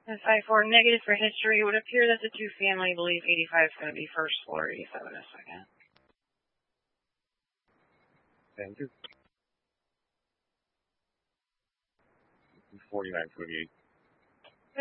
And 5-4 negative for history. It would appear that the two-family believe 85 is going to be first floor, 87 in a second. Thank you. 4928.